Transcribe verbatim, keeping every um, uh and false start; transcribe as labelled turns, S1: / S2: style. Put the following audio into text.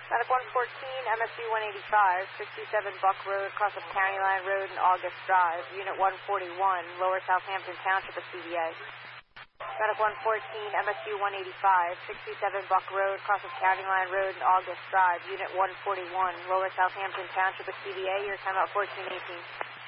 S1: Medic one fourteen, M S U one eighty-five, sixty-seven Buck Road, across of County Line Road and August Drive. Unit one forty-one, Lower Southampton Township of C B A. Medic one fourteen, M S U one eighty-five, sixty-seven Buck Road, across of County Line Road and August Drive. Unit one forty-one, Lower Southampton Township of C B A. Your timeout fourteen eighteen.